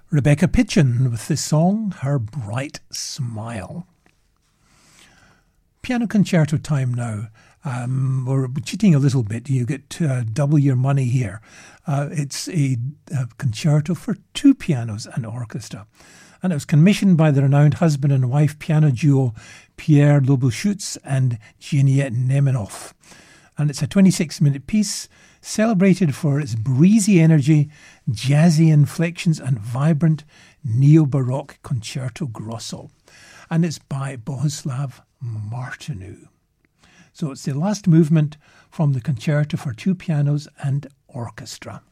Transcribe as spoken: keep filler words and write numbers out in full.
Rebecca Pitchin with the song Her Bright Smile. Piano concerto time now. Um, we're cheating a little bit. You get to uh, double your money here. Uh, it's a, a concerto for two pianos and orchestra. And it was commissioned by the renowned husband and wife piano duo Pierre Loboschutz and Jeanette Nemenoff. And it's a twenty-six minute piece, celebrated for its breezy energy, jazzy inflections and vibrant neo-baroque concerto grosso. And it's by Bohuslav Martinu. So it's the last movement from the concerto for two pianos and orchestra.